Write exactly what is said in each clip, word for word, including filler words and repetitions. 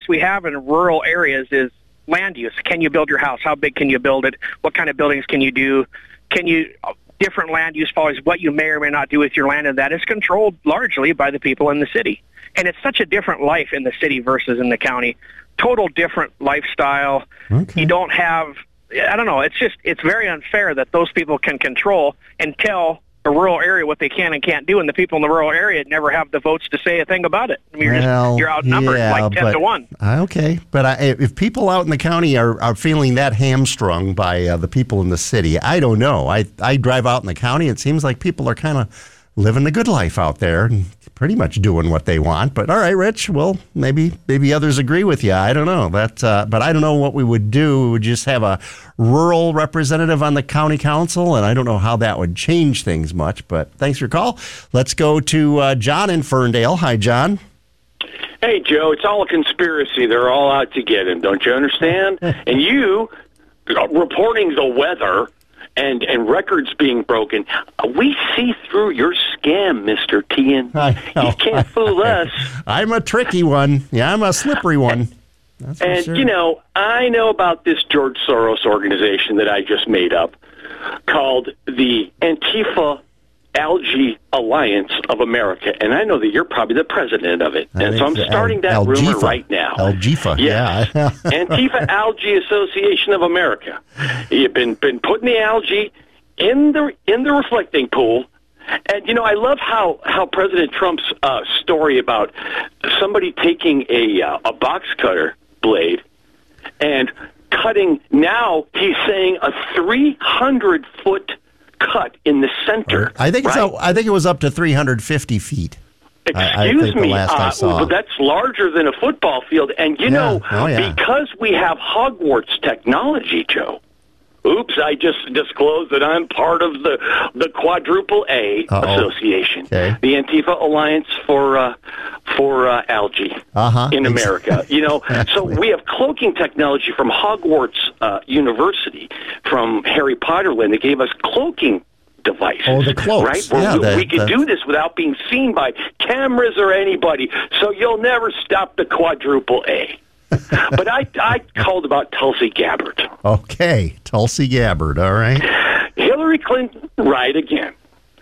we have in rural areas is land use. Can you build your house? How big can you build it? What kind of buildings can you do? Can you different land use policies, what you may or may not do with your land, and that is controlled largely by the people in the city. And it's such a different life in the city versus in the county. Total different lifestyle. Okay. You don't have, I don't know, it's just, it's very unfair that those people can control and tell a rural area what they can and can't do, and the people in the rural area never have the votes to say a thing about it. I mean, you're, well, just, you're outnumbered yeah, like ten but, to one. Okay, but I, if people out in the county are, are feeling that hamstrung by uh, the people in the city, I don't know. I, I drive out in the county, it seems like people are kind of living the good life out there and pretty much doing what they want. But all right, Rich, well, maybe maybe others agree with you. I don't know. That, uh, but I don't know what we would do. We would just have a rural representative on the county council, and I don't know how that would change things much. But thanks for your call. Let's go to uh, John in Ferndale. Hi, John. Hey, Joe, it's all a conspiracy. They're all out to get him. Don't you understand? And you uh, reporting the weather and and records being broken, we see through your scam, Mister Tian. You can't fool us. I'm a tricky one. Yeah, I'm a slippery one. That's and, sure. you know, I know about this George Soros organization that I just made up called the Antifa Algae Alliance of America, and I know that you're probably the president of it. I and so I'm starting Al- that Algifa. rumor right now. Algifa, yes. yeah. Antifa Algae Association of America. You've been been putting the algae in the in the reflecting pool. And, you know, I love how, how President Trump's uh, story about somebody taking a uh, a box cutter blade and cutting, now he's saying a three hundred foot cut in the center. I think it's right? up, I think it was up to three hundred fifty feet. Excuse I, I think me, the last I uh, saw. well, that's larger than a football field. And, you Yeah. know, Oh, yeah. because we have Hogwarts technology, Joe, oops, I just disclosed that I'm part of the the Quadruple A Uh-oh. Association, Okay. the Antifa Alliance for uh, for uh, Algae Uh-huh. in America. You know, so Exactly. we have cloaking technology from Hogwarts uh, University, from Harry Potter Land. They gave us cloaking devices. Oh, the cloaks. Right? Where Yeah, we, the- we could the- do this without being seen by cameras or anybody. So you'll never stop the Quadruple A. But I, I called about Tulsi Gabbard. Okay, Tulsi Gabbard, all right. Hillary Clinton, right again.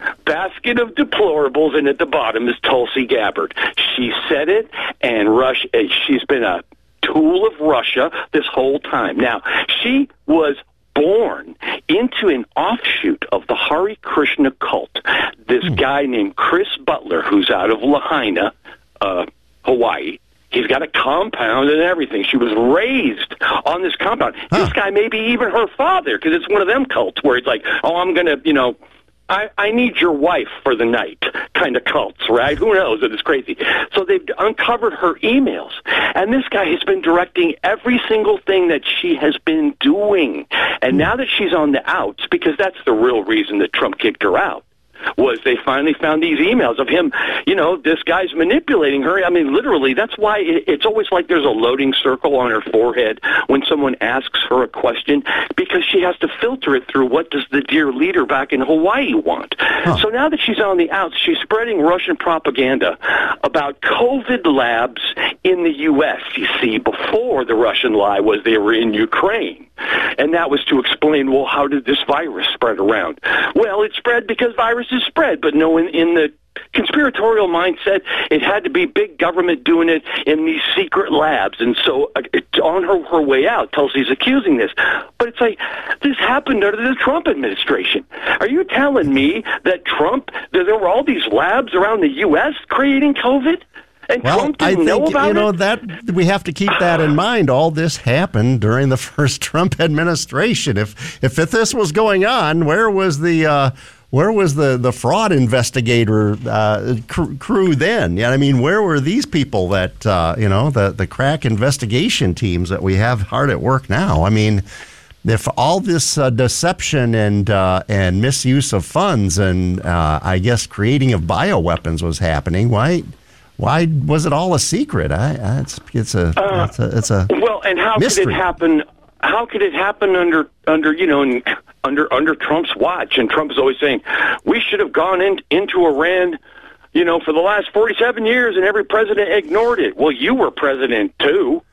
Basket of deplorables, and at the bottom is Tulsi Gabbard. She said it, and Russia, she's been a tool of Russia this whole time. Now, she was born into an offshoot of the Hare Krishna cult. This hmm. guy named Chris Butler, who's out of Lahaina, uh, Hawaii. He's got a compound and everything. She was raised on this compound. Huh. This guy may be even her father, because it's one of them cults where it's like, oh, I'm going to, you know, I, I need your wife for the night kind of cults, right? Who knows? It's crazy. So they've uncovered her emails. And this guy has been directing every single thing that she has been doing. And now that she's on the outs, because that's the real reason that Trump kicked her out, was they finally found these emails of him, you know, this guy's manipulating her. I mean, literally, that's why it's always like there's a loading circle on her forehead when someone asks her a question, because she has to filter it through what does the dear leader back in Hawaii want. Huh. So now that she's on the outs, she's spreading Russian propaganda about COVID labs in the U S. You see, before the Russian lie was they were in Ukraine. And that was to explain, well, how did this virus spread around? Well, it spread because viruses spread, but no, in, in the conspiratorial mindset, it had to be big government doing it in these secret labs. And so uh, it, on her, her way out, Tulsi's accusing this. But it's like, this happened under the Trump administration. Are you telling me that Trump, that there were all these labs around the U S creating COVID? And well, Trump I didn't think, know about you know, it? that we have to keep that in mind. All this happened during the first Trump administration. If if, if this was going on, where was the uh, where was the, the fraud investigator uh, cr- crew then? Yeah, I mean, where were these people that uh, you know the the crack investigation teams that we have hard at work now? I mean, if all this uh, deception and uh, and misuse of funds and uh, I guess creating of bioweapons was happening, why? Why was it all a secret? I, I, it's it's a, uh, it's a it's a well, and how mystery. could it happen? How could it happen under under you know under under Trump's watch? And Trump is always saying we should have gone in, into Iran, you know, for the last forty-seven years, and every president ignored it. Well, you were president too.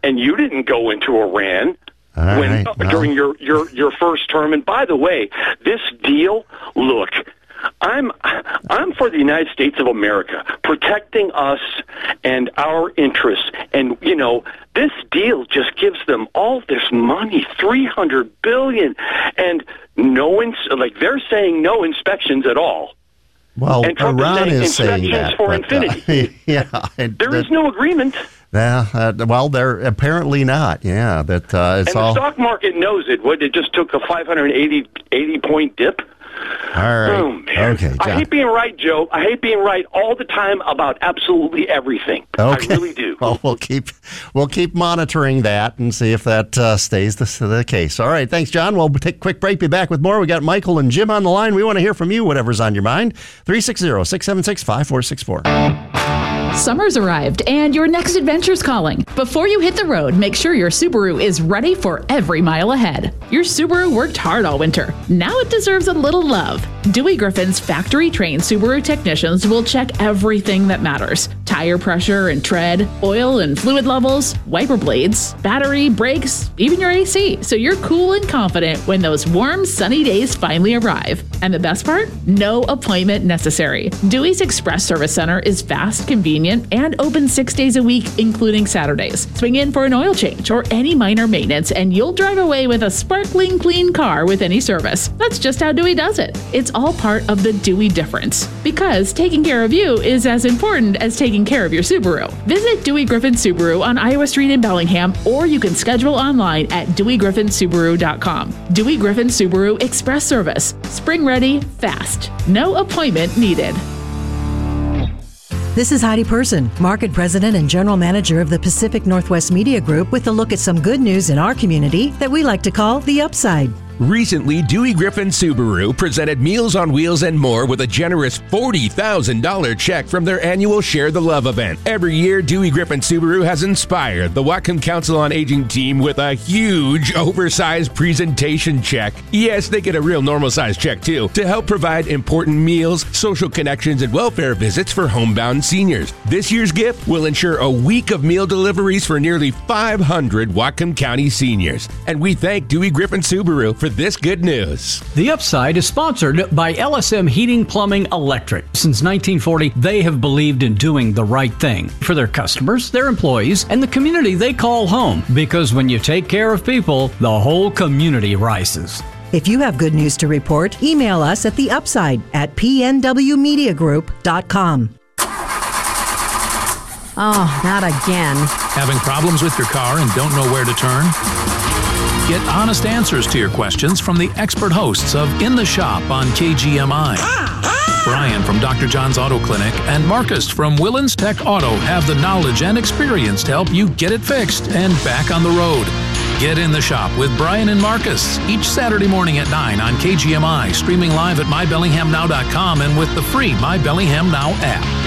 and you didn't go into Iran All when right, uh, well. during your, your, your first term. And by the way, this deal, look, I'm I'm for the United States of America, protecting us and our interests. And, you know, this deal just gives them all this money, three hundred billion dollars, and no, ins- like they're saying no inspections at all. Well, And Trump is Iran saying is saying inspections that. for but, uh, infinity. yeah. and There is that- no agreement. Yeah, uh, well, they're apparently not. Yeah, that uh, it's And the all. stock market knows it. What, it just took a five hundred eighty, eighty point dip? All right. Oh, man. Okay, I John. hate being right, Joe. I hate being right all the time about absolutely everything. Okay. I really do. Well, we'll keep we'll keep monitoring that and see if that uh, stays the, the case. All right. Thanks, John. We'll take a quick break. Be back with more. We got Michael and Jim on the line. We want to hear from you. Whatever's on your mind. three six zero, six seven six, five four six four. Summer's arrived and your next adventure's calling. Before you hit the road, make sure your Subaru is ready for every mile ahead. Your Subaru worked hard all winter. Now it deserves a little love. Dewey Griffin's factory-trained Subaru technicians will check everything that matters. Tire pressure and tread, oil and fluid levels, wiper blades, battery, brakes, even your A C, so you're cool and confident when those warm, sunny days finally arrive. And the best part? No appointment necessary. Dewey's Express Service Center is fast, convenient, and open six days a week, including Saturdays. Swing in for an oil change or any minor maintenance, and you'll drive away with a sparkling clean car with any service. That's just how Dewey does it. It's all part of the Dewey difference. Because taking care of you is as important as taking care of your Subaru. Visit Dewey Griffin Subaru on Iowa Street in Bellingham, or you can schedule online at dewey griffin subaru dot com. Dewey Griffin Subaru Express Service. Spring ready, fast. No appointment needed. This is Heidi Person, Market President and General Manager of the Pacific Northwest Media Group, with a look at some good news in our community that we like to call the upside. Recently, Dewey Griffin Subaru presented Meals on Wheels and more with a generous forty thousand dollars check from their annual Share the Love event. Every year, Dewey Griffin Subaru has inspired the Whatcom Council on Aging team with a huge, oversized presentation check. Yes, they get a real normal-sized check, too, to help provide important meals, social connections, and welfare visits for homebound seniors. This year's gift will ensure a week of meal deliveries for nearly five hundred Whatcom County seniors. And we thank Dewey Griffin Subaru for this good news. The Upside is sponsored by L S M Heating, Plumbing, Electric. Since nineteen forty, they have believed in doing the right thing for their customers, their employees, and the community they call home. Because when you take care of people, the whole community rises. If you have good news to report, email us at the upside at p n w media group dot com. Oh, not again. Having problems with your car and don't know where to turn? Get honest answers to your questions from the expert hosts of In the Shop on K G M I. Brian from Doctor John's Auto Clinic and Marcus from Willens Tech Auto have the knowledge and experience to help you get it fixed and back on the road. Get In the Shop with Brian and Marcus each Saturday morning at nine on K G M I, streaming live at my bellingham now dot com and with the free My Bellingham Now app.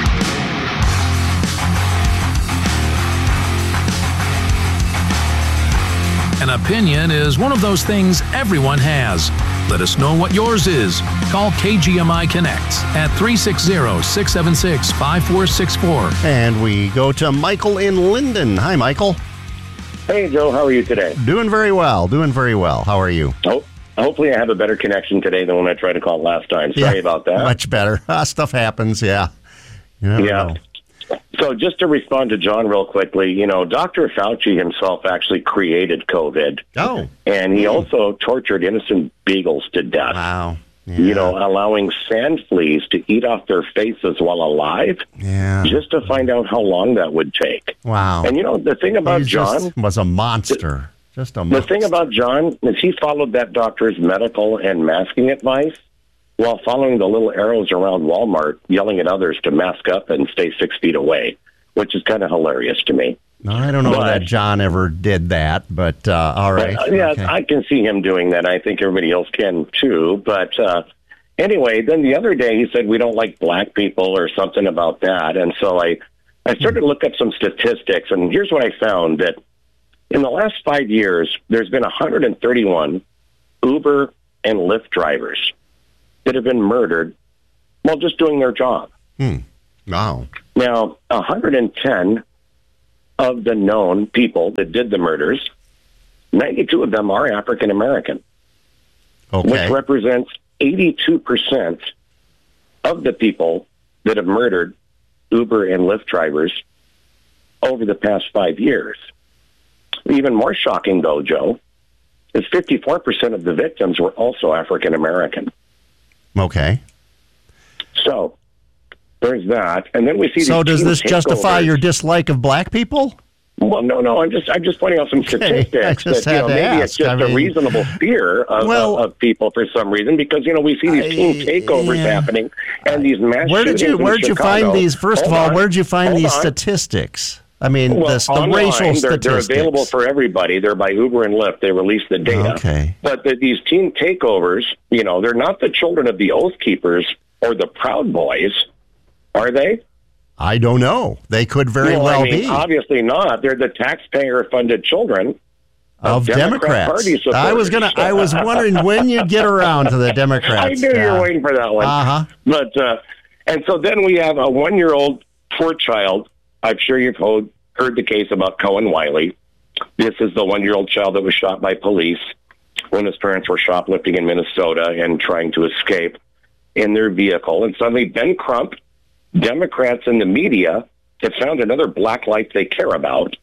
An opinion is one of those things everyone has. Let us know what yours is. Call K G M I Connect at three six zero, six seven six, five four six four. And we go to Michael in Linden. Hi, Michael. Hey, Joe. How are you today? Doing very well. Doing very well. How are you? Oh, hopefully I have a better connection today than when I tried to call last time. Sorry Yeah, about that. Much better. Ah, stuff happens, yeah. You never Yeah. know. So just to respond to John real quickly, you know, Doctor Fauci himself actually created COVID. Oh. And he also tortured innocent beagles to death. Wow. Yeah. You know, allowing sand fleas to eat off their faces while alive, Yeah. just to find out how long that would take. Wow. And, you know, the thing about He John... just was a monster. Just a The monster. thing about John is he followed that doctor's medical and masking advice while following the little arrows around Walmart, yelling at others to mask up and stay six feet away, which is kind of hilarious to me. No, I don't know But- that John ever did that, but uh, all right. But, uh, yeah, Okay. I can see him doing that. I think everybody else can too. But uh, anyway, then the other day he said we don't like black people or something about that. And so I, I started to look up some statistics, and here's what I found, that in the last five years, there's been one hundred thirty-one Uber and Lyft drivers that have been murdered while just doing their job. Hmm. Wow. Now, one hundred ten of the known people that did the murders, ninety-two of them are African American, okay. which represents eighty-two percent of the people that have murdered Uber and Lyft drivers over the past five years. Even more shocking, though, Joe, is fifty-four percent of the victims were also African American. Okay. So there's that, and then we see. So these does this justify takeovers. your dislike of black people? Well, no, no. I'm just, I'm just pointing out some Okay, statistics I just that you had know to maybe ask. it's just I a mean- reasonable fear of, Well- of, of people for some reason, because you know we see these I- teen takeovers yeah. happening and these mass Where did shootings you in Where did you Chicago. find these? First Hold of all, on. where did you find Hold these on. statistics? I mean, Well, this, the online, racial they're, statistics. they're available for everybody. They're by Uber and Lyft. They release the data. Okay. But the, these teen takeovers, you know, they're not the children of the Oath Keepers or the Proud Boys, are they? I don't know. They could very well, well I mean, be obviously not. They're the taxpayer-funded children of Democrat Democrats. Party supporters. I was gonna. I was wondering when you'd get around to the Democrats. I knew you were waiting for that one. Uh huh. But uh, and so then we have a one-year-old poor child. I'm sure you've heard, heard the case about Cohen Wiley. This is the one-year-old child that was shot by police when his parents were shoplifting in Minnesota and trying to escape in their vehicle. And suddenly Ben Crump, Democrats in the media have found another black life they care about.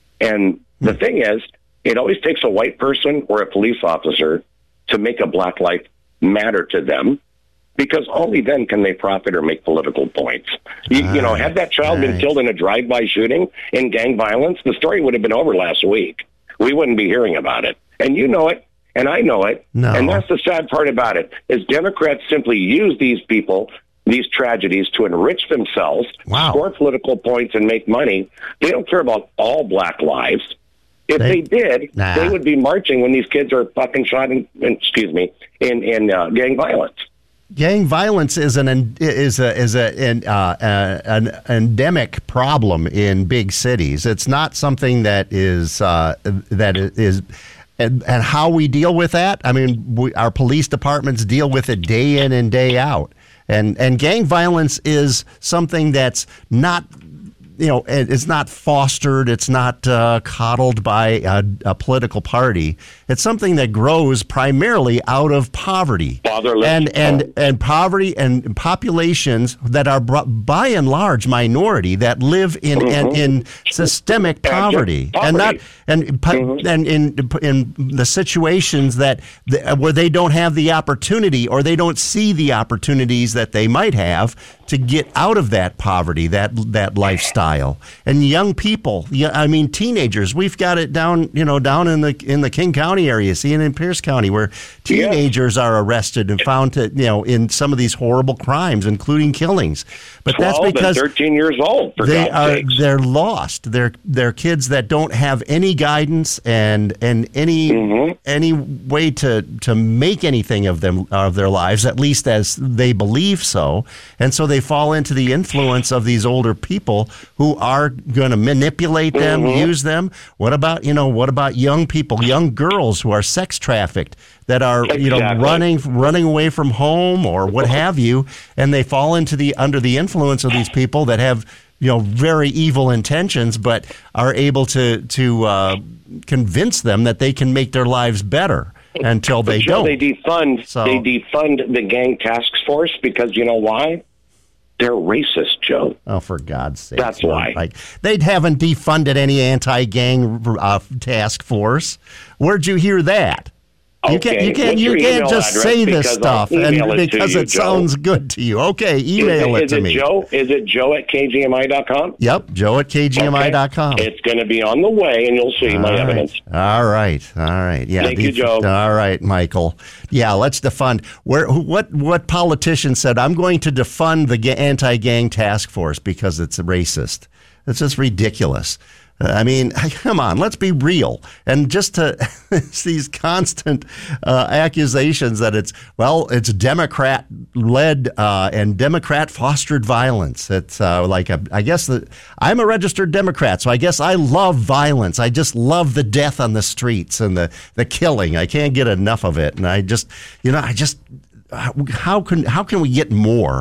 And the Hmm. thing is, it always takes a white person or a police officer to make a black life matter to them, because only then can they profit or make political points. You, you know, had that child been right. killed in a drive-by shooting in gang violence, the story would have been over last week. We wouldn't be hearing about it. And you know it, and I know it. No. And that's the sad part about it, is Democrats simply use these people, these tragedies, to enrich themselves, Wow. score political points, and make money. They don't care about all black lives. If They- they, did, Nah. they would be marching when these kids are fucking shot in, in excuse me, in, in uh, gang violence. Gang violence is an is a is a an, uh, uh, an endemic problem in big cities. It's not something that is uh, that is. And, and how we deal with that, I mean, we, our police departments deal with it day in and day out. And and gang violence is something that's not, you know, it's not fostered, it's not uh, coddled by a, a political party. It's something that grows primarily out of poverty. Fatherless. And and and poverty and populations that are br- by and large minority that live in Mm-hmm. in, in systemic poverty, poverty. and not and po- and in in the situations that the, where they don't have the opportunity or they don't see the opportunities that they might have to get out of that poverty, that that lifestyle. And young people, yeah, I mean teenagers, we've got it down, you know, down in the in the King County area, seeing in Pierce County, where teenagers yeah. are arrested and found to, you know, in some of these horrible crimes, including killings. But that's because and thirteen years old. For they God's are sakes. they're lost. They're they're kids that don't have any guidance and and any Mm-hmm. any way to to make anything of them of their lives, at least as they believe so. And so they fall into the influence of these older people who are going to manipulate them, Mm-hmm. use them. What about, you know, what about young people, young girls who are sex trafficked, that are, you know, Exactly. running running away from home or what have you, and they fall into the under the influence of these people that have, you know, very evil intentions, but are able to to uh, convince them that they can make their lives better until they Joe, don't. They defund. So- They defund the gang task force because you know why? They're racist, Joe. Oh, for God's sake! That's why. Like, they haven't defunded any anti-gang uh, task force. Where'd you hear that? You can't. You Okay, can't. what's You your can't email just address? say this Because stuff, I'll and email it to because you, it Joe. sounds good to you. Okay, email is it, it, to is me. It Joe? Is it Joe at K G M I dot com? Yep, Joe at K G M I dot com. Okay. It's going to be on the way, and you'll see my All right. evidence. All right. All right. Yeah. Thank you, def- Joe. All right, Michael. Yeah, let's defund. Where? What? What politician said I'm going to defund the ga- anti-gang task force because it's racist? It's just ridiculous. Uh, I mean, come on, let's be real. And just to it's these constant uh, accusations that it's, well, it's Democrat-led uh, and Democrat-fostered violence. It's uh, like, a, I guess the, I'm a registered Democrat, so I guess I love violence. I just love the death on the streets and the, the killing. I can't get enough of it. And I just, you know, I just, how can how can we get more?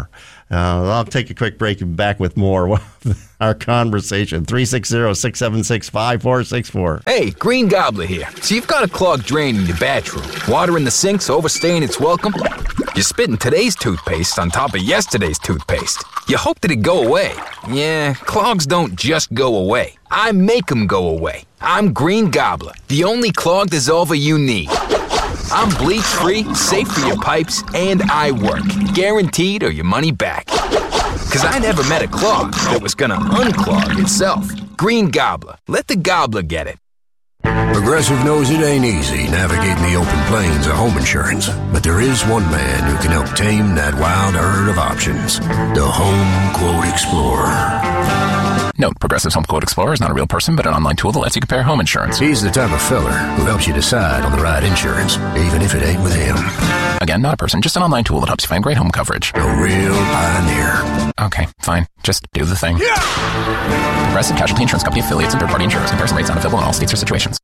Uh, I'll take a quick break and back with more of our conversation. three six zero, six seven six, five four six four. Hey, Green Gobbler here. So you've got a clogged drain in your bathroom. Water in the sink's overstaying its welcome. You're spitting today's toothpaste on top of yesterday's toothpaste. You hope that it go away. Yeah, clogs don't just go away. I make them go away. I'm Green Gobbler, the only clog dissolver you need. I'm bleach-free, safe for your pipes, and I work. Guaranteed or your money back. Because I never met a clog that was going to unclog itself. Green Gobbler. Let the gobbler get it. Progressive knows it ain't easy navigating the open plains of home insurance, but there is one man who can help tame that wild herd of options. The Home Quote Explorer. Note, Progressive's Home Quote Explorer is not a real person, but an online tool that lets you compare home insurance. He's the type of fella who helps you decide on the right insurance, even if it ain't with him. Again, not a person, just an online tool that helps you find great home coverage. A real pioneer. Okay, fine. Just do the thing. Yeah! Progressive Casualty Insurance Company affiliates and third-party insurers. Comparison rates not available in all states or situations.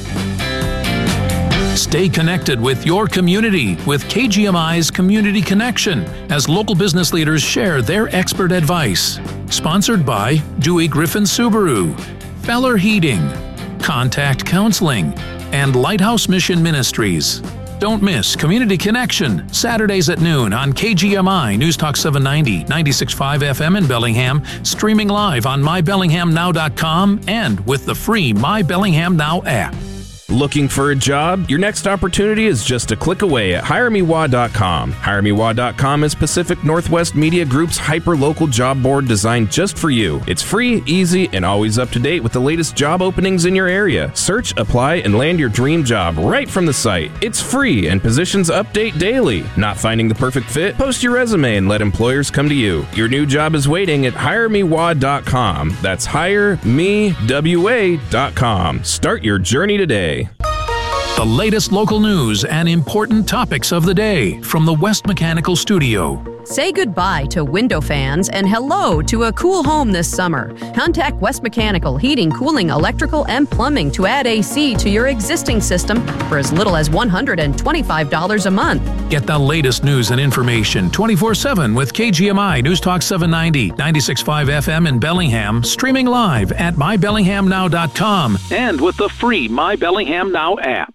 Stay connected with your community with K G M I's Community Connection as local business leaders share their expert advice. Sponsored by Dewey Griffin Subaru, Feller Heating, Contact Counseling, and Lighthouse Mission Ministries. Don't miss Community Connection, Saturdays at noon on K G M I News Talk seven ninety, ninety-six point five F M in Bellingham, streaming live on my bellingham now dot com and with the free My Bellingham Now app. Looking for a job? Your next opportunity is just a click away at hire me wa dot com. hire me wa dot com is Pacific Northwest Media Group's hyper-local job board designed just for you. It's free, easy, and always up to date with the latest job openings in your area. Search, apply, and land your dream job right from the site. It's free, and positions update daily. Not finding the perfect fit? Post your resume and let employers come to you. Your new job is waiting at hire me wa dot com. That's hire me wa dot com. Start your journey today. The latest local news and important topics of the day from the West Mechanical Studio. Say goodbye to window fans and hello to a cool home this summer. Contact West Mechanical Heating, Cooling, Electrical, and Plumbing to add A C to your existing system for as little as one hundred twenty-five dollars a month. Get the latest news and information twenty-four seven with K G M I News Talk seven ninety, ninety-six point five F M in Bellingham, streaming live at my bellingham now dot com and with the free My Bellingham Now app.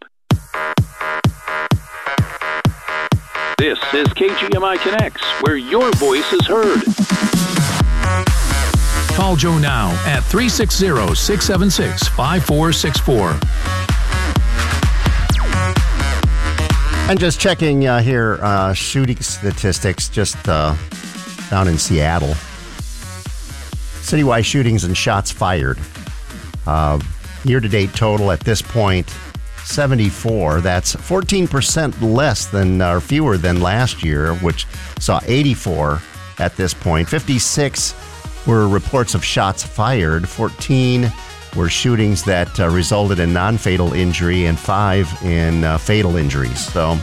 This is K G M I Connects, where your voice is heard. Call Joe now at three six zero, six seven six, five four six four. I'm just checking uh, here, uh, shooting statistics just uh, down in Seattle. Citywide shootings and shots fired. Uh, year-to-date total at this point, seventy-four. That's fourteen percent less than or fewer than last year, which saw eighty-four at this point. fifty-six were reports of shots fired. fourteen were shootings that uh, resulted in non-fatal injury, and five in uh, fatal injuries. So,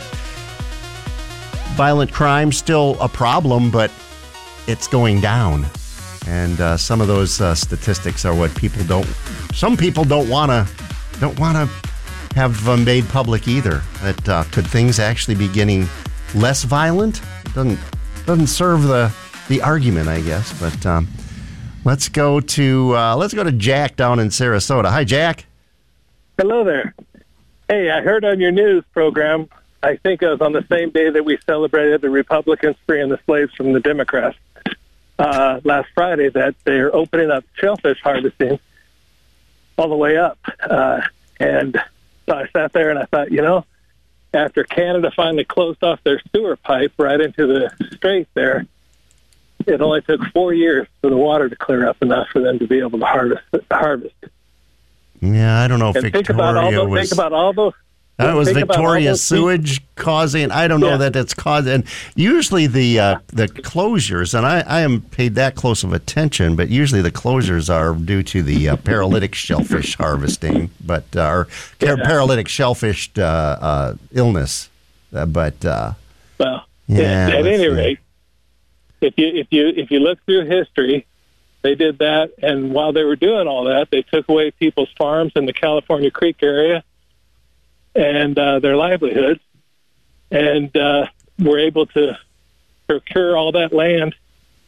violent crime still a problem, but it's going down. And uh, some of those uh, statistics are what people don't. Some people don't want to. Don't want to. have uh, made public either. That uh, could things actually be getting less violent? It doesn't doesn't serve the the argument, I guess. But um, let's go to uh, let's go to Jack down in Sarasota. Hi, Jack. Hello there. Hey, I heard on your news program. I think it was on the same day that we celebrated the Republicans freeing the slaves from the Democrats uh, last Friday that they're opening up shellfish harvesting all the way up, uh, and. So I sat there and I thought, you know, after Canada finally closed off their sewer pipe right into the strait there, it only took four years for the water to clear up enough for them to be able to harvest. harvest. Yeah, I don't know if and Victoria think about all those, was... Think about all those... That was Victoria sewage people. causing. I don't know yeah. that it's causing. And usually the uh, the closures, and I, I haven't paid that close of attention, but usually the closures are due to the uh, paralytic shellfish harvesting, but uh, or yeah. paralytic shellfish uh, uh, illness. Uh, but uh, well, yeah, at any rate, if you if you if you look through history, they did that, and while they were doing all that, they took away people's farms in the California Creek area and uh, their livelihoods, and uh, were able to procure all that land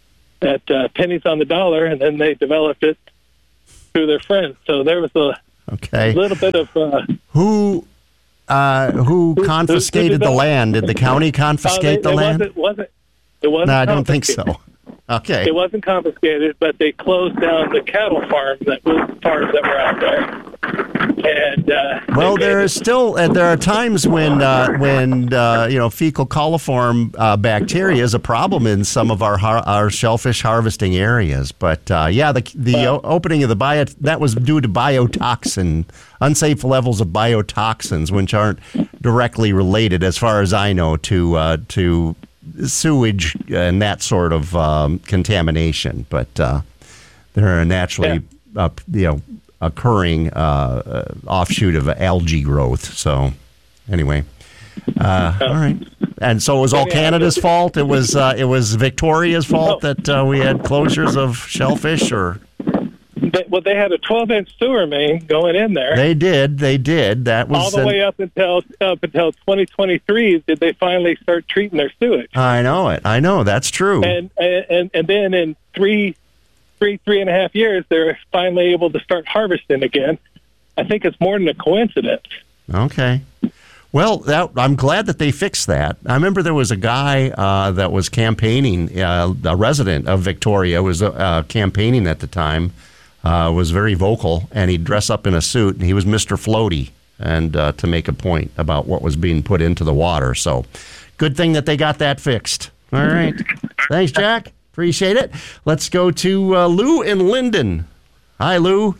at uh, pennies on the dollar, and then they developed it through their friends. So there was a okay. little bit of uh, who uh, who confiscated who the land? Did the county confiscate uh, they, the it land? Wasn't, wasn't, it wasn't. No, I don't think so. Okay. It wasn't confiscated, but they closed down the cattle farms that was farms that were out there. And uh, well, there is still uh, there are times when uh, when uh, you know fecal coliform uh, bacteria is a problem in some of our har- our shellfish harvesting areas. But uh, yeah, the the o- opening of the bio that was due to biotoxin, unsafe levels of biotoxins, which aren't directly related, as far as I know, to uh, to sewage and that sort of um, contamination, but uh, they're a naturally, yeah. uh, you know, occurring uh, uh, offshoot of algae growth. So, anyway, uh, all right. And so it was all Canada's fault. It was uh, it was Victoria's fault that uh, we had closures of shellfish, or. They, well, they had a twelve-inch sewer main going in there. They did. They did. That was all the an, way up until up until twenty twenty-three. Did they finally start treating their sewage? I know it. I know that's true. And and and then in three, three, three and a half years, they're finally able to start harvesting again. I think it's more than a coincidence. Okay. Well, that, I'm glad that they fixed that. I remember there was a guy uh, that was campaigning, uh, a resident of Victoria, was uh, campaigning at the time. Uh, was very vocal, and he'd dress up in a suit, and he was Mister Floaty, and uh, to make a point about what was being put into the water. So, good thing that they got that fixed. All right. Thanks, Jack. Appreciate it. Let's go to uh, Lou in Linden. Hi, Lou.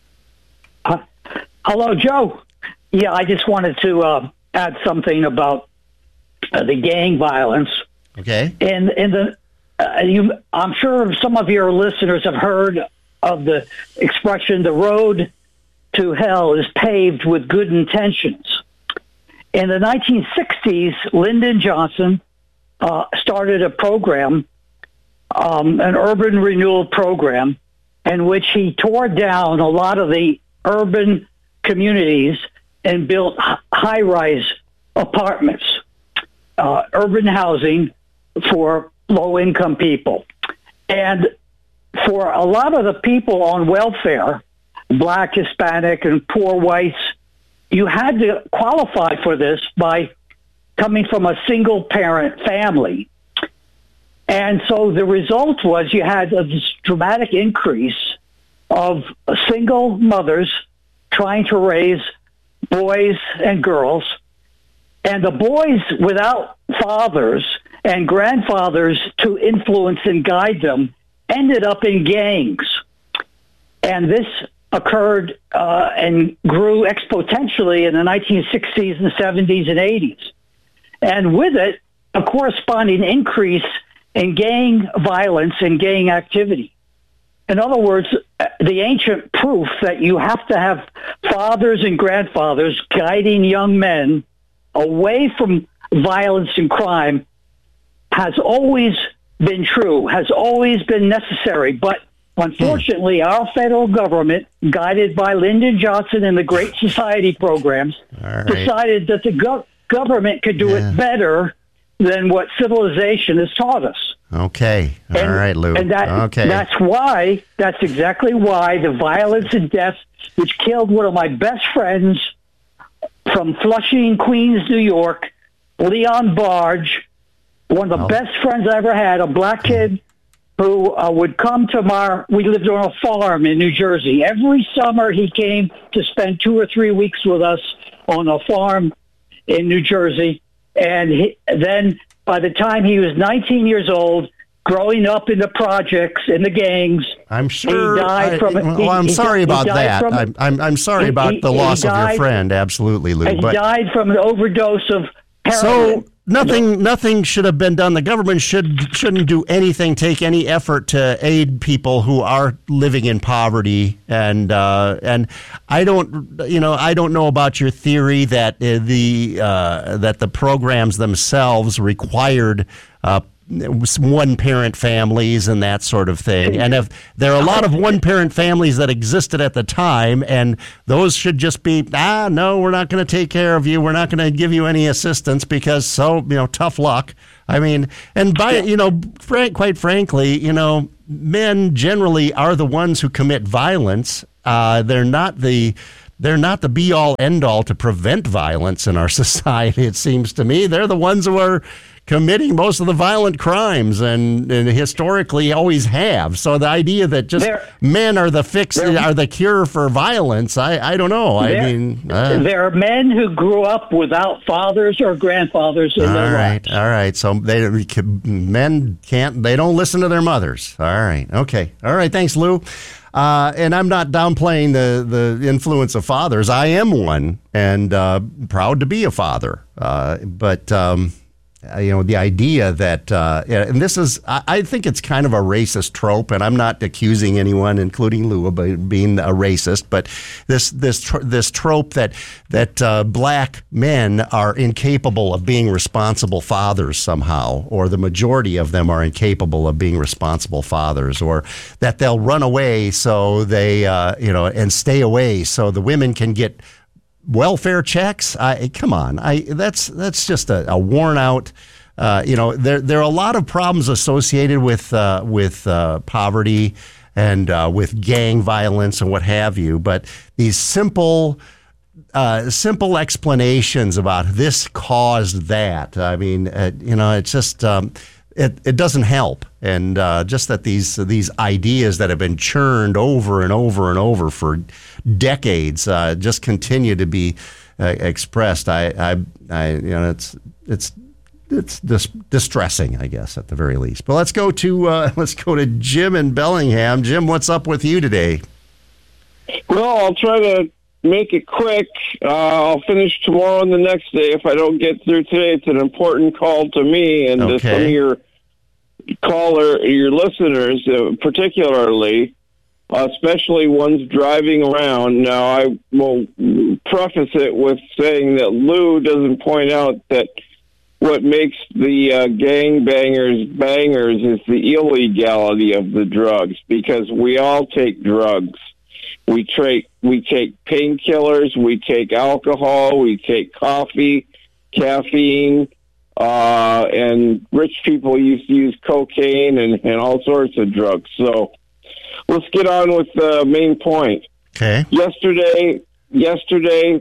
Uh, hello, Joe. Yeah, I just wanted to uh, add something about uh, the gang violence. Okay. And in the, uh, you, I'm sure some of your listeners have heard of the expression, the road to hell is paved with good intentions. In the nineteen sixties, Lyndon Johnson uh, started a program, um, an urban renewal program, in which he tore down a lot of the urban communities and built high-rise apartments, uh, urban housing for low-income people. And for a lot of the people on welfare, black, Hispanic, and poor whites, you had to qualify for this by coming from a single-parent family. And so the result was you had a dramatic increase of single mothers trying to raise boys and girls, and the boys without fathers and grandfathers to influence and guide them ended up in gangs. And this occurred uh, and grew exponentially in the nineteen sixties and seventies and eighties. And with it, a corresponding increase in gang violence and gang activity. In other words, the ancient proof that you have to have fathers and grandfathers guiding young men away from violence and crime has always been true, has always been necessary. But unfortunately, hmm. our federal government, guided by Lyndon Johnson and the Great Society programs, right. decided that the go- government could do yeah. it better than what civilization has taught us. Okay. All and, right, Lou. And that, okay. that's why, that's exactly why the violence and death, which killed one of my best friends from Flushing, Queens, New York, Leon Barge, one of the oh. best friends I ever had, a black kid who uh, would come to our, we lived on a farm in New Jersey. Every summer he came to spend two or three weeks with us on a farm in New Jersey. And he, then by the time he was nineteen years old, growing up in the projects, in the gangs, I'm sure. He died I, from. Well, he, I'm he, sorry he about that. From, I'm, I'm I'm sorry he, about he, the loss died, of your friend. Absolutely, Lou. He but, died from an overdose of heroin. So nothing nothing should have been done. The government should shouldn't do anything, take any effort to aid people who are living in poverty. And uh, and I don't you know I don't know about your theory that uh, the uh, that the programs themselves required Uh, one-parent families and that sort of thing. And if there are a lot of one-parent families that existed at the time, and those should just be, ah, no, we're not going to take care of you. We're not going to give you any assistance because, so, you know, tough luck. I mean, and by, you know, frank, quite frankly, you know, men generally are the ones who commit violence. Uh, they're not the they're not the be all end all to prevent violence in our society. It seems to me they're the ones who are committing most of the violent crimes, and, and historically always have. So the idea that just they're, men are the fix are the cure for violence, I, I don't know. I mean, uh, there are men who grew up without fathers or grandfathers in all their right, lives. All right, so they men can't they don't listen to their mothers. All right, okay, all right. Thanks, Lou. Uh, and I'm not downplaying the, the influence of fathers. I am one, and uh, proud to be a father. Uh, but um, you know, the idea that, uh, and this is, I, I think it's kind of a racist trope, and I'm not accusing anyone, including Lou, of being a racist. But this this tr- this trope that that uh, black men are incapable of being responsible fathers somehow, or the majority of them are incapable of being responsible fathers, or that they'll run away so they, uh, you know, and stay away so the women can get welfare checks. I, come on, I that's that's just a, a worn out. Uh, you know, there there are a lot of problems associated with uh, with uh, poverty and uh, with gang violence and what have you. But these simple uh, simple explanations about this caused that. I mean, uh, you know, it's just. Um, It it doesn't help, and uh, just that these these ideas that have been churned over and over and over for decades uh, just continue to be uh, expressed. I, I I you know it's it's it's dis- distressing, I guess, at the very least. But let's go to uh, let's go to Jim in Bellingham. Jim, what's up with you today? Well, I'll try to make it quick. Uh, I'll finish tomorrow and the next day if I don't get through today. It's an important call to me and okay. to some of your caller, your listeners, uh, particularly, uh, especially ones driving around. Now, I will preface it with saying that Lou doesn't point out that what makes the uh, gang bangers bangers is the illegality of the drugs, because we all take drugs. We take we take painkillers, we take alcohol, we take coffee, caffeine, uh, and rich people used to use cocaine and, and all sorts of drugs. So let's get on with the main point. Okay. Yesterday, yesterday,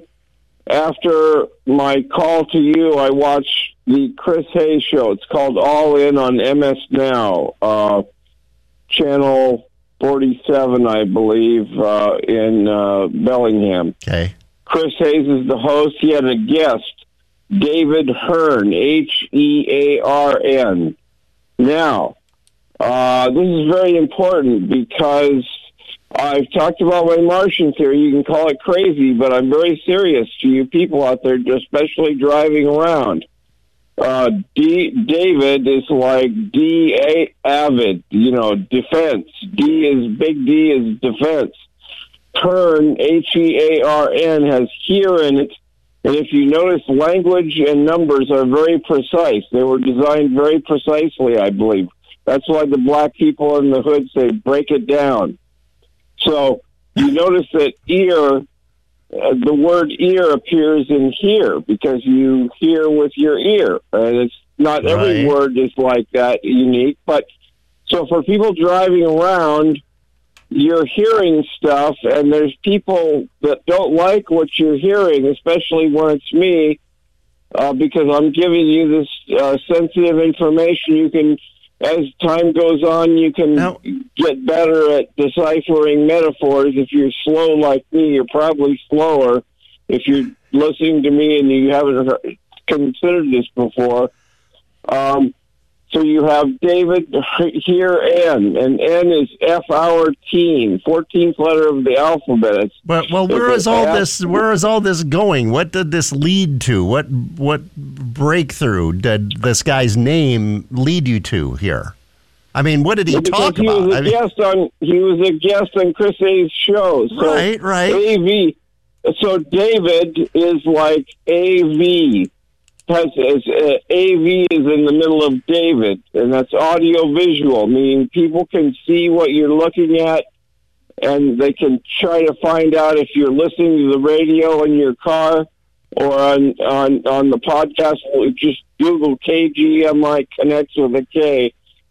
after my call to you, I watched the Chris Hayes show. It's called All In on M S Now, uh, channel forty-seven, I believe, uh, in uh, Bellingham. Okay. Chris Hayes is the host. He had a guest, David Hearn, H E A R N. Now, uh, this is very important because I've talked about my Martian theory. You can call it crazy, but I'm very serious to you people out there, especially driving around. Uh, D, David is like D A avid, you know, defense. D is big D is defense. Hearn, H E A R N, has here in it. And if you notice, language and numbers are very precise. They were designed very precisely, I believe. That's why the black people in the hood say, break it down. So you notice that ear, uh, the word ear appears in here because you hear with your ear. And it's not right. Every word is like that, unique. But so for people driving around, you're hearing stuff, and there's people that don't like what you're hearing, especially when it's me, uh, because I'm giving you this uh, sensitive information. You can, as time goes on, you can now, get better at deciphering metaphors. If you're slow like me, you're probably slower. If you're listening to me and you haven't heard, considered this before, um, so you have David here, N, and N is F our teen, fourteenth letter of the alphabet. It's, but well, where is all F- this? Where is all this going? What did this lead to? What what breakthrough did this guy's name lead you to here? I mean, what did he because talk he about? Was a I mean, guest on, he was a guest on Chris Hayes' show. So right, right. A V. So David is like A V. Has, has uh, A V is in the middle of David, and that's audio visual, meaning people can see what you're looking at, and they can try to find out if you're listening to the radio in your car or on on, on the podcast. Just Google K G M I Connects with a K,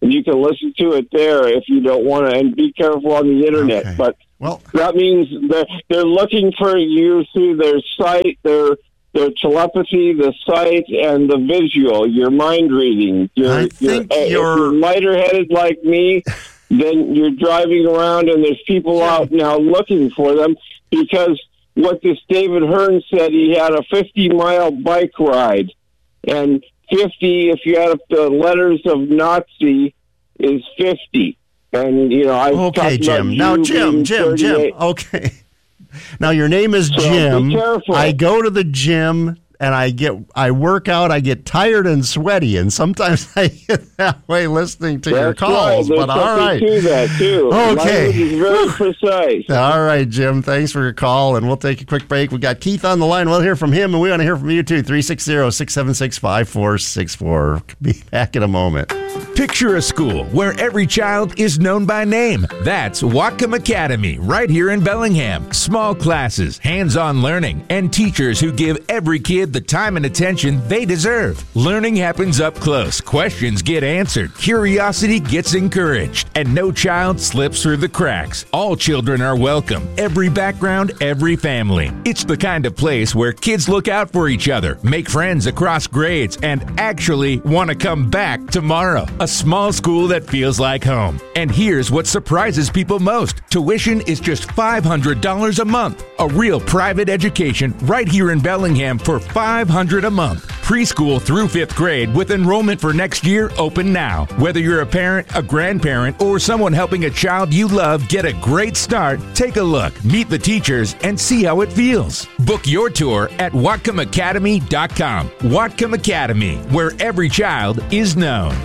and you can listen to it there if you don't want to. And be careful on the internet. Okay. But well, that means they're they're looking for you through their site, their their telepathy, the site, and the visual. Your mind reading. You're, I think you're, you're, if you're lighter headed like me. Then you're driving around and there's people out now looking for them, because what this David Hearn said, he had a fifty mile bike ride, and fifty, if you add up the letters of Nazi, is fifty. And, you know, I okay, Jim. Now, Jim, Jim, Jim. Okay. Now, your name is so Jim. Be careful. I go to the gym. And I get, I work out, I get tired and sweaty, and sometimes I get that way listening to That's your calls. Right. But all right, to that too. Okay, language is very precise. All right, Jim. Thanks for your call, and we'll take a quick break. We got Keith on the line. We'll hear from him, and we want to hear from you too. three six zero, six seven six, five four six four. Be back in a moment. Picture a school where every child is known by name. That's Whatcom Academy, right here in Bellingham. Small classes, hands-on learning, and teachers who give every kid the time and attention they deserve. Learning happens up close. Questions get answered. Curiosity gets encouraged. And no child slips through the cracks. All children are welcome. Every background, every family. It's the kind of place where kids look out for each other, make friends across grades, and actually want to come back tomorrow. A small school that feels like home. And here's what surprises people most. Tuition is just five hundred dollars a month. A real private education right here in Bellingham for five hundred dollars a month. Preschool through fifth grade with enrollment for next year open now. Whether you're a parent, a grandparent, or someone helping a child you love get a great start, take a look, meet the teachers, and see how it feels. Book your tour at Whatcom Academy dot com. Whatcom Academy, where every child is known.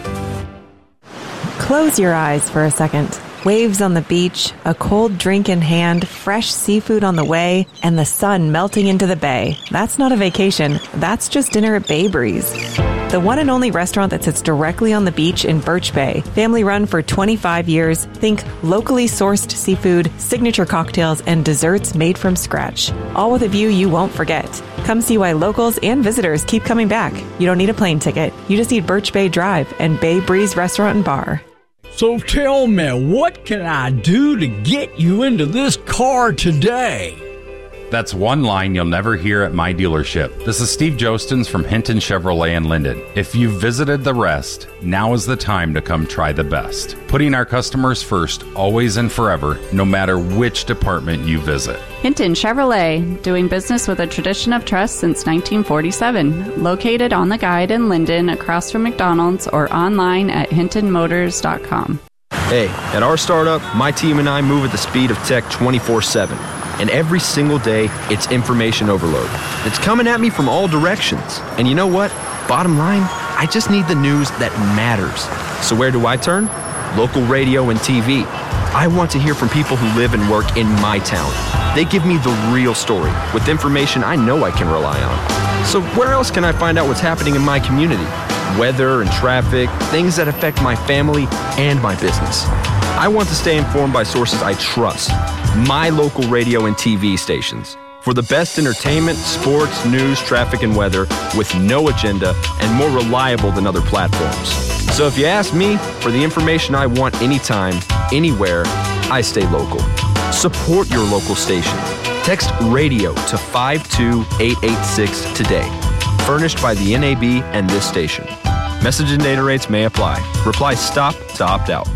Close your eyes for a second. Waves on the beach, a cold drink in hand, fresh seafood on the way, and the sun melting into the bay. That's not a vacation. That's just dinner at Bay Breeze. The one and only restaurant that sits directly on the beach in Birch Bay. Family run for twenty-five years. Think locally sourced seafood, signature cocktails, and desserts made from scratch. All with a view you won't forget. Come see why locals and visitors keep coming back. You don't need a plane ticket. You just need Birch Bay Drive and Bay Breeze Restaurant and Bar. So tell me, what can I do to get you into this car today? That's one line you'll never hear at my dealership. This is Steve Jostens from Hinton Chevrolet in Linden. If you've visited the rest, now is the time to come try the best. Putting our customers first, always and forever, no matter which department you visit. Hinton Chevrolet, doing business with a tradition of trust since nineteen forty-seven. Located on the Guide in Linden, across from McDonald's, or online at hinton motors dot com. Hey, at our startup, my team and I move at the speed of tech twenty-four seven. And every single day, it's information overload. It's coming at me from all directions. And you know what? Bottom line, I just need the news that matters. So where do I turn? Local radio and T V. I want to hear from people who live and work in my town. They give me the real story with information I know I can rely on. So where else can I find out what's happening in my community? Weather and traffic, things that affect my family and my business. I want to stay informed by sources I trust. My local radio and T V stations. For the best entertainment, sports, news, traffic, and weather with no agenda and more reliable than other platforms. So if you ask me for the information I want anytime, anywhere, I stay local. Support your local station. Text radio to five two eight eight six today. Furnished by the N A B and this station. Message and data rates may apply. Reply STOP to opt out.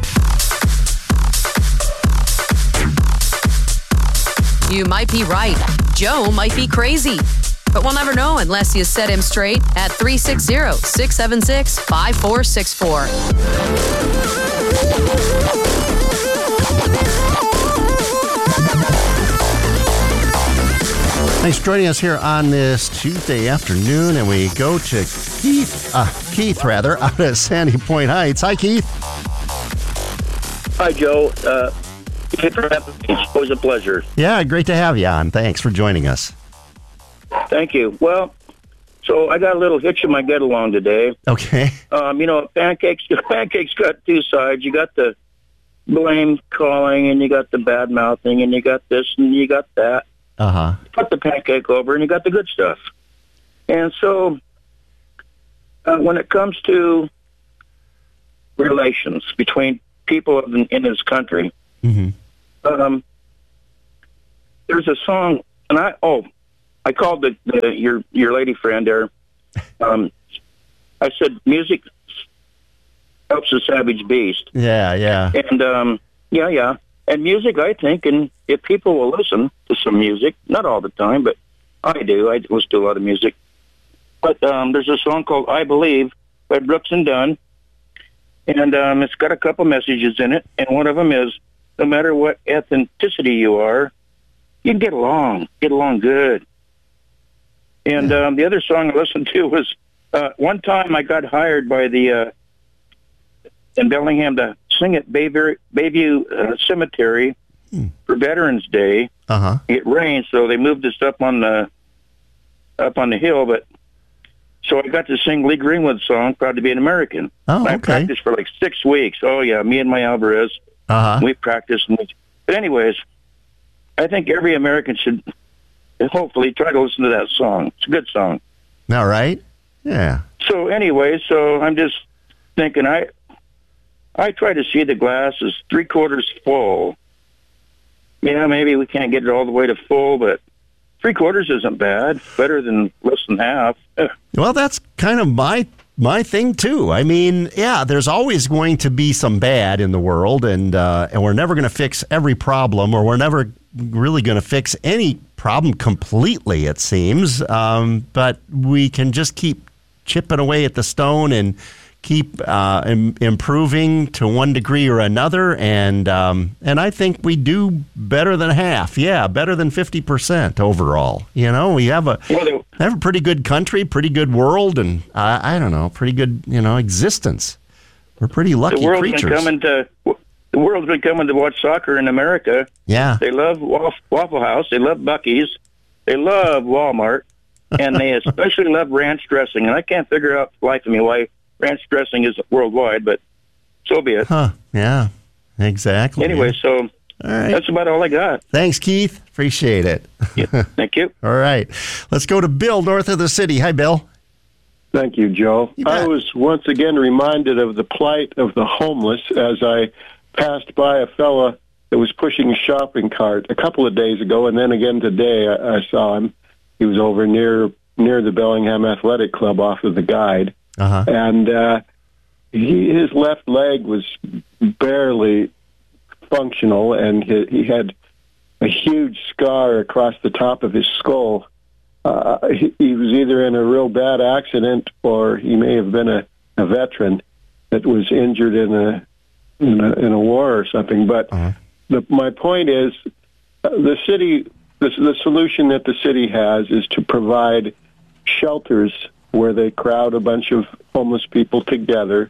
You might be right. Joe might be crazy. But we'll never know unless you set him straight at three six zero, six seven six, five four six four. Thanks for joining us here on this Tuesday afternoon, and we go to Keith, uh, Keith rather, out at Sandy Point Heights. Hi, Keith. Hi, Joe. Uh, Thanks for having me. It's always a pleasure. Yeah, great to have you on. Thanks for joining us. Thank you. Well, so I got a little hitch in my get along today. Okay. Um, you know, pancakes. Pancakes got two sides. You got the blame calling, and you got the bad mouthing, and you got this, and you got that. Uh huh. Put the pancake over, and you got the good stuff. And so, uh, when it comes to relations between people in, in his country. Mm-hmm. Um, there's a song, and I oh, I called the, the your your lady friend there. Um, I said music helps the savage beast. Yeah, yeah, and um, yeah, yeah, and music. I think, and if people will listen to some music, not all the time, but I do. I listen to a lot of music. But um, there's a song called "I Believe" by Brooks and Dunn, and um, it's got a couple messages in it, and one of them is, no matter what ethnicity you are, you can get along, get along good. And yeah. um, the other song I listened to was, uh, one time I got hired by the, uh, in Bellingham to sing at Bayview, Bayview uh, Cemetery hmm. for Veterans Day. Uh-huh. It rained, so they moved us up on the, up on the hill, but so I got to sing Lee Greenwood's song, Proud to Be an American. Oh, and I okay. practiced for like six weeks. Oh, yeah, me and my Alvarez. Uh-huh. We practiced. And we, but anyways, I think every American should hopefully try to listen to that song. It's a good song. All right. Yeah. So anyway, so I'm just thinking I I try to see the glass as three quarters full. Yeah, maybe we can't get it all the way to full, but three quarters isn't bad. Better than less than half. Well, that's kind of my my thing too. I mean, yeah, there's always going to be some bad in the world, and uh, and we're never going to fix every problem, or we're never really going to fix any problem completely, it seems. Um, but we can just keep chipping away at the stone and keep uh, im- improving to one degree or another. And um, and I think we do better than half. Yeah, better than fifty percent overall. You know, we have a have a pretty good country, pretty good world, and uh, I don't know, pretty good, you know, existence. We're pretty lucky the world's creatures. Been coming to, the world's been coming to watch soccer in America. Yeah. They love Waffle House. They love Buc-ee's. They love Walmart. And they especially love ranch dressing. And I can't figure out for the life of me why ranch dressing is worldwide, but so be it. Huh. Yeah, exactly. Anyway, yeah. so all right. That's about all I got. Thanks, Keith. Appreciate it. Yeah, thank you. All right. Let's go to Bill, north of the city. Hi, Bill. Thank you, Joe. You I was once again reminded of the plight of the homeless as I passed by a fella that was pushing a shopping cart a couple of days ago, and then again today I, I saw him. He was over near near the Bellingham Athletic Club off of the Guide. Uh-huh. And uh, he, his left leg was barely functional, and he, he had a huge scar across the top of his skull. Uh, he, he was either in a real bad accident, or he may have been a, a veteran that was injured in a in a, in a war or something. But uh-huh. the, my point is, uh, the city, the, the solution that the city has is to provide shelters where they crowd a bunch of homeless people together,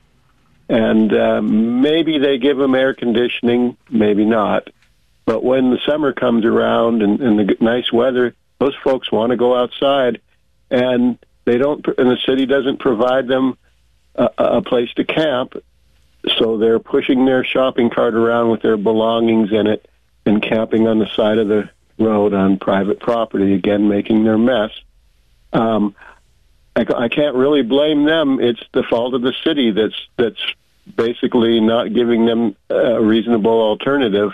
and um, maybe they give them air conditioning, maybe not. But when the summer comes around and, and the nice weather, those folks want to go outside, and they don't. And the city doesn't provide them a, a place to camp, so they're pushing their shopping cart around with their belongings in it and camping on the side of the road on private property, again making their mess. Um, I, I can't really blame them. It's the fault of the city that's that's basically not giving them a reasonable alternative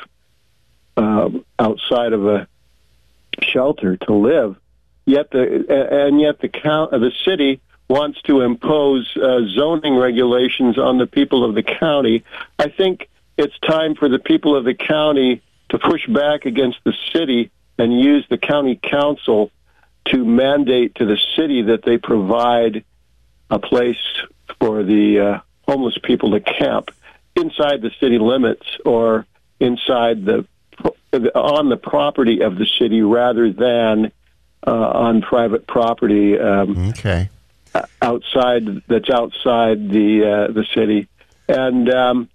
uh, outside of a shelter to live. Yet the and yet the count the city wants to impose uh, zoning regulations on the people of the county. I think it's time for the people of the county to push back against the city and use the county council to mandate to the city that they provide a place for the uh, homeless people to camp inside the city limits or inside the on the property of the city rather than uh, on private property. Um, okay. Outside that's outside the uh, the city, and um,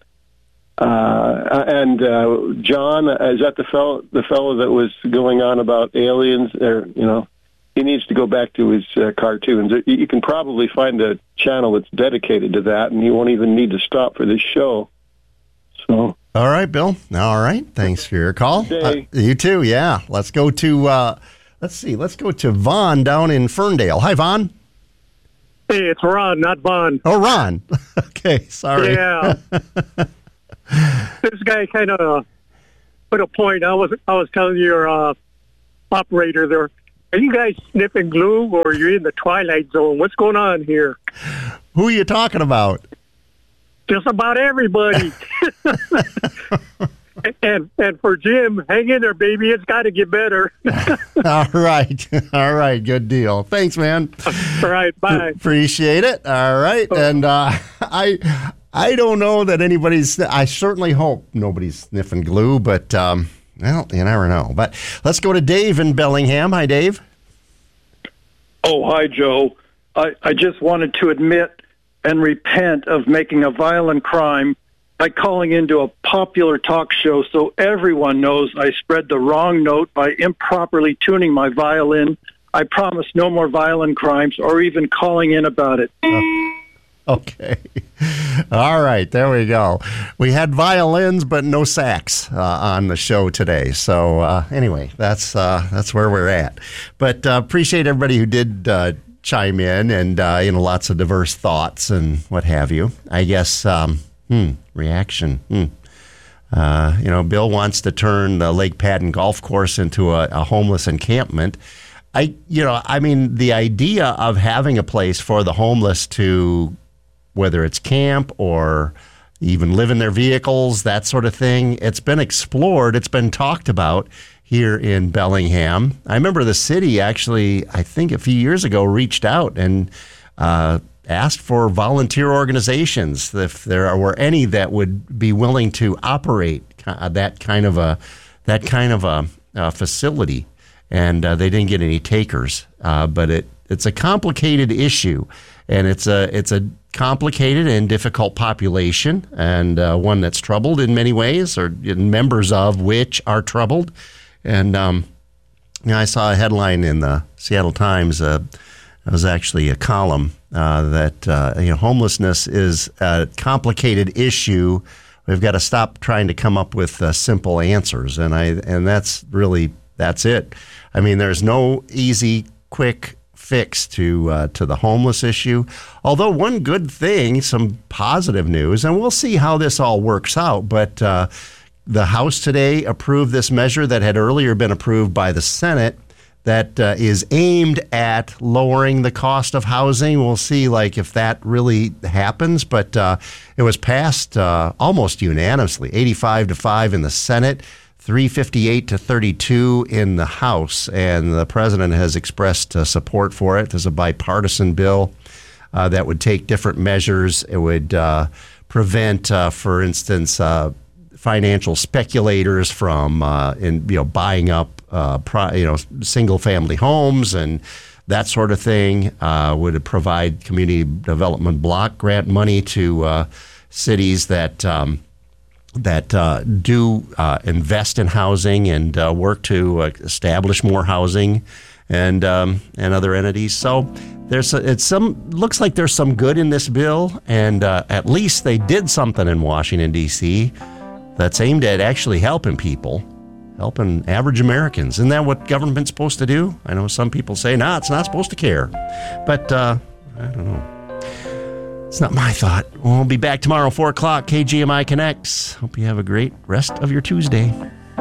uh, and uh, John, is that the fellow the fellow that was going on about aliens? Or you know. He needs to go back to his uh, cartoons. You can probably find a channel that's dedicated to that, and you won't even need to stop for this show. So, all right, Bill. All right. Thanks for your call. Uh, you too. Yeah. Let's go to. Uh, let's see. Let's go to Vaughn down in Ferndale. Hi, Vaughn. Hey, it's Ron, not Vaughn. Oh, Ron. Okay, sorry. Yeah. This guy kind of put a point. I was I was telling your uh, operator there, are you guys sniffing glue or are you in the twilight zone? What's going on here? Who are you talking about? Just about everybody. and and for Jim, hang in there, baby. It's got to get better. All right. All right. Good deal. Thanks, man. All right. Bye. Appreciate it. All right. And uh, I I don't know that anybody's, I certainly hope nobody's sniffing glue, but, um, well, you never know. But let's go to Dave in Bellingham. Hi, Dave. Oh, hi, Joe. I, I just wanted to admit and repent of making a violent crime by calling into a popular talk show so everyone knows I spread the wrong note by improperly tuning my violin. I promise no more violent crimes or even calling in about it. Oh. Okay. All right. There we go. We had violins, but no sax uh, on the show today. So uh, anyway, that's uh, that's where we're at. But uh, appreciate everybody who did uh, chime in and, uh, you know, lots of diverse thoughts and what have you. I guess, um, hmm, reaction. Hmm. Uh, you know, Bill wants to turn the Lake Padden Golf Course into a, a homeless encampment. I, you know, I mean, the idea of having a place for the homeless to, whether it's camp or even live in their vehicles, that sort of thing, it's been explored. It's been talked about here in Bellingham. I remember the city actually, I think a few years ago, reached out and uh, asked for volunteer organizations, if there were any that would be willing to operate that kind of a that kind of a, a facility. And uh, they didn't get any takers. Uh, but it it's a complicated issue, and it's a it's a complicated and difficult population, and uh, one that's troubled in many ways, or members of which are troubled. And um, you know, I saw a headline in the Seattle Times. Uh, it was actually a column uh, that uh, you know, homelessness is a complicated issue. We've got to stop trying to come up with uh, simple answers, and I and that's really that's it. I mean, there's no easy, quick fix to uh, to the homeless issue. Although one good thing, some positive news, and we'll see how this all works out, but uh, the House today approved this measure that had earlier been approved by the Senate that uh, is aimed at lowering the cost of housing. We'll see like if that really happens, but uh, it was passed uh, almost unanimously, eighty-five to five in the Senate, three fifty-eight to thirty-two in the House, and the president has expressed uh, support for it. There's a bipartisan bill uh, that would take different measures. It would uh, prevent, uh, for instance, uh, financial speculators from uh, in you know buying up uh, pri- you know single-family homes and that sort of thing. Uh, would provide community development block grant money to uh, cities that. Um, that uh, do uh, invest in housing and uh, work to uh, establish more housing and um, and other entities. So there's a, it's some looks like there's some good in this bill, and uh, at least they did something in Washington, D C that's aimed at actually helping people, helping average Americans. Isn't that what government's supposed to do? I know some people say, no, nah, it's not supposed to care. But uh, I don't know. It's not my thought. We'll be back tomorrow, four o'clock, K G M I Connects. Hope you have a great rest of your Tuesday.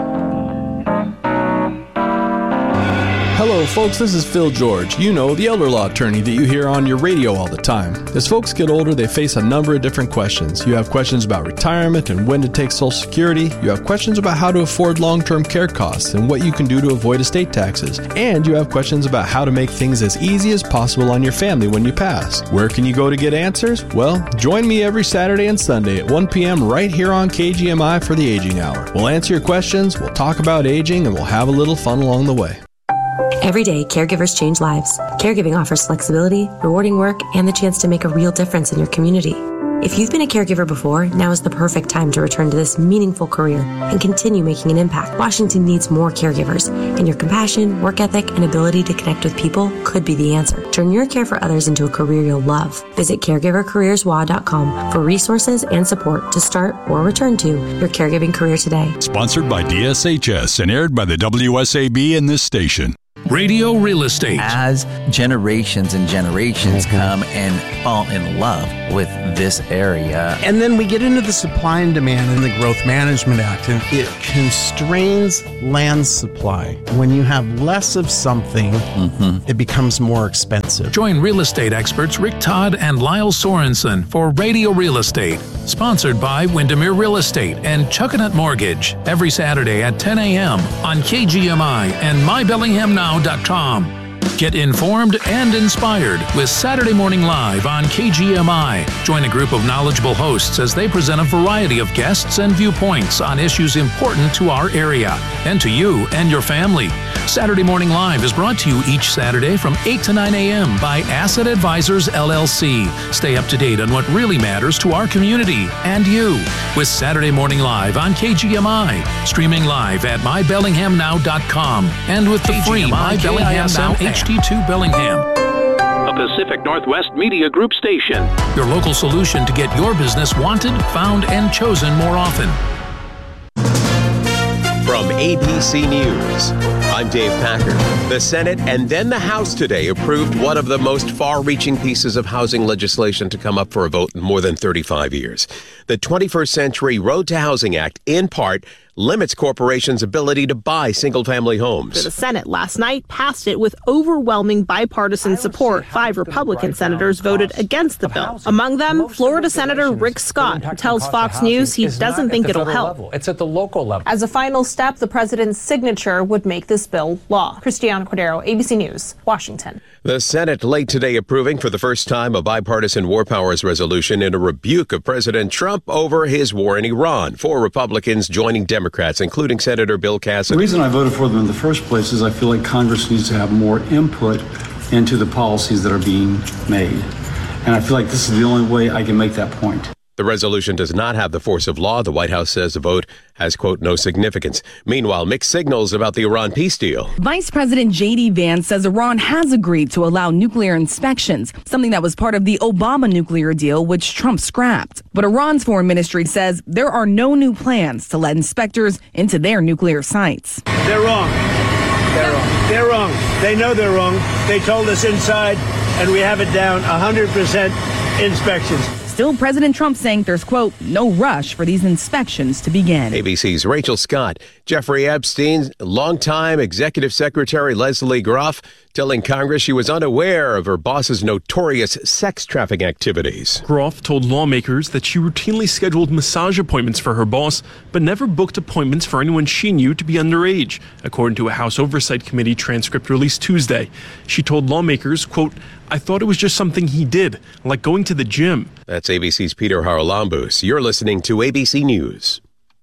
Hello, folks. This is Phil George. You know, the elder law attorney that you hear on your radio all the time. As folks get older, they face a number of different questions. You have questions about retirement and when to take Social Security. You have questions about how to afford long-term care costs and what you can do to avoid estate taxes. And you have questions about how to make things as easy as possible on your family when you pass. Where can you go to get answers? Well, join me every Saturday and Sunday at one p.m. right here on K G M I for the Aging Hour. We'll answer your questions, we'll talk about aging, and we'll have a little fun along the way. Every day, caregivers change lives. Caregiving offers flexibility, rewarding work, and the chance to make a real difference in your community. If you've been a caregiver before, now is the perfect time to return to this meaningful career and continue making an impact. Washington needs more caregivers, and your compassion, work ethic, and ability to connect with people could be the answer. Turn your care for others into a career you'll love. Visit caregiver careers w a dot com for resources and support to start or return to your caregiving career today. Sponsored by D S H S and aired by the W S A B and this station. Radio Real Estate. As generations and generations mm-hmm. come and fall in love with this area. And then we get into the supply and demand in the Growth Management Act, and it constrains land supply. When you have less of something, mm-hmm. it becomes more expensive. Join real estate experts Rick Todd and Lyle Sorensen for Radio Real Estate, sponsored by Windermere Real Estate and Chuckanut Mortgage, every Saturday at ten a.m. on K G M I and my bellingham now dot com. Get informed and inspired with Saturday Morning Live on K G M I. Join a group of knowledgeable hosts as they present a variety of guests and viewpoints on issues important to our area and to you and your family. Saturday Morning Live is brought to you each Saturday from eight to nine a.m. by Asset Advisors, L L C. Stay up to date on what really matters to our community and you with Saturday Morning Live on K G M I, streaming live at my bellingham now dot com and with the free My Bellingham Now H D two Bellingham. A Pacific Northwest Media Group station. Your local solution to get your business wanted, found, and chosen more often. From A B C News, I'm Dave Packer. The Senate and then the House today approved one of the most far-reaching pieces of housing legislation to come up for a vote in more than thirty-five years. The twenty-first Century Road to Housing Act, in part, limits corporations' ability to buy single-family homes. The Senate last night passed it with overwhelming bipartisan support. Five Republican senators voted against the bill. Among them, Florida Senator Rick Scott, who tells Fox News he doesn't think it'll help. It's at the local level. As a final step, the president's signature would make this bill law. Cristiano Cordero, A B C News, Washington. The Senate late today approving for the first time a bipartisan war powers resolution in a rebuke of President Trump over his war in Iran. Four Republicans joining Democrats, including Senator Bill Cassidy. The reason I voted for them in the first place is I feel like Congress needs to have more input into the policies that are being made. And I feel like this is the only way I can make that point. The resolution does not have the force of law. The White House says the vote has, quote, no significance. Meanwhile, mixed signals about the Iran peace deal. Vice President J D Vance says Iran has agreed to allow nuclear inspections, something that was part of the Obama nuclear deal, which Trump scrapped. But Iran's foreign ministry says there are no new plans to let inspectors into their nuclear sites. They're wrong. They're wrong. They're wrong. They know they're wrong. They told us inside, and we have it down one hundred percent inspections. Still, President Trump saying there's, quote, no rush for these inspections to begin. A B C's Rachel Scott. Jeffrey Epstein, longtime Executive Secretary Leslie Groff, telling Congress she was unaware of her boss's notorious sex trafficking activities. Groff told lawmakers that she routinely scheduled massage appointments for her boss, but never booked appointments for anyone she knew to be underage, according to a House Oversight Committee transcript released Tuesday. She told lawmakers, quote, I thought it was just something he did, like going to the gym. That's A B C's Peter Haralambous. You're listening to A B C News.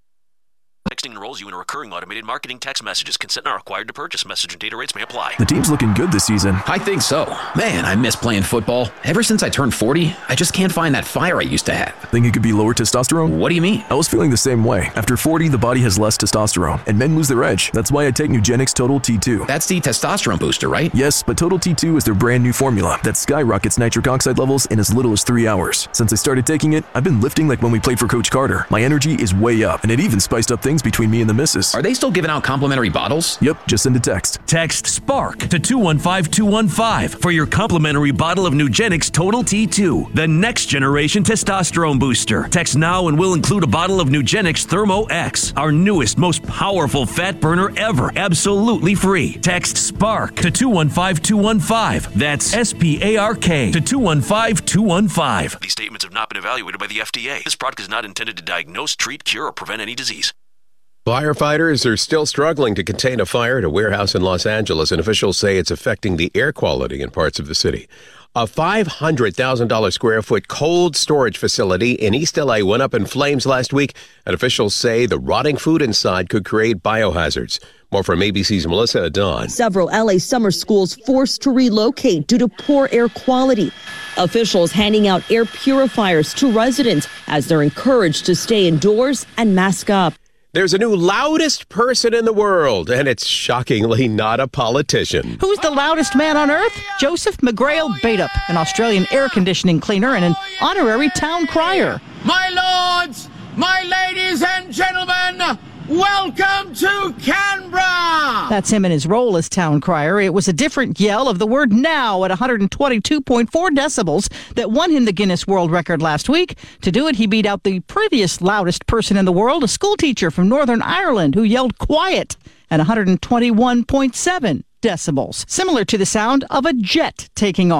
Texting enrolls you in a recurring automated marketing text messages. Consent not required to purchase. Message and data rates may apply. The team's looking good this season. I think so. Man, I miss playing football. Ever since I turned forty, I just can't find that fire I used to have. Think it could be lower testosterone? What do you mean? I was feeling the same way. After forty, the body has less testosterone, and men lose their edge. That's why I take Nugenix Total T two. That's the testosterone booster, right? Yes, but Total T two is their brand new formula that skyrockets nitric oxide levels in as little as three hours. Since I started taking it, I've been lifting like when we played for Coach Carter. My energy is way up, and it even spiced up things between me and the missus. Are they still giving out complimentary bottles? Yep, just send a text. Text SPARK to two one five two one five for your complimentary bottle of Nugenix Total T two, the next generation testosterone booster. Text now and we'll include a bottle of Nugenix Thermo X, our newest, most powerful fat burner ever, absolutely free. Text SPARK to two one five two one five. That's S P A R K to two one five two one five. These statements have not been evaluated by the F D A. This product is not intended to diagnose, treat, cure, or prevent any disease. Firefighters are still struggling to contain a fire at a warehouse in Los Angeles, and officials say it's affecting the air quality in parts of the city. A five hundred thousand dollars square foot cold storage facility in East L A went up in flames last week, and officials say the rotting food inside could create biohazards. More from A B C's Melissa Adon. Several L A summer schools forced to relocate due to poor air quality. Officials handing out air purifiers to residents as they're encouraged to stay indoors and mask up. There's a new loudest person in the world, and it's shockingly not a politician. Who's the loudest man on earth? Joseph McGrail Baitup, an Australian air conditioning cleaner and an honorary town crier. My lords, my ladies and gentlemen, Welcome to Canberra! That's him in his role as town crier. It was a different yell of the word now at one hundred twenty-two point four decibels that won him the Guinness World Record last week. To do it, he beat out the previous loudest person in the world, a school teacher from Northern Ireland who yelled quiet at one hundred twenty-one point seven decibels, similar to the sound of a jet taking off.